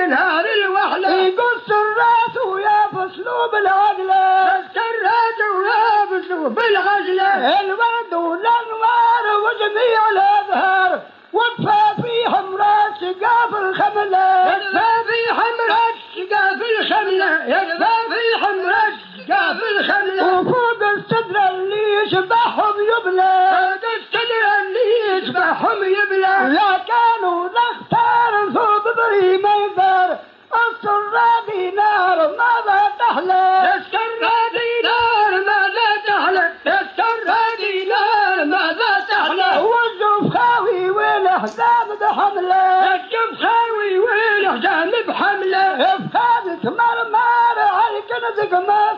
نهار الوحلة يقص الراس ويفصلوا بالعقلة السرات ويابسوا بالغزلة الورد والانوار وجميع الازهار وفافيهم راس قاف الخملة يدفافيهم راس قاف الخملة يدفافيهم راس قاف الخملة وفوق الصدر اللي يشبههم يبلى فوق الصدر اللي يشبههم يبلى لا كانوا نختار ثوب بريم ينذر السرادي نار ماذا تحلى السرادي نار ماذا تحلى السرادي نار ماذا تحلى والجوف خاوي والاحزان بحمله الجوف خاوي والاحزان بحمله افخاذة مرمار على كنزك ما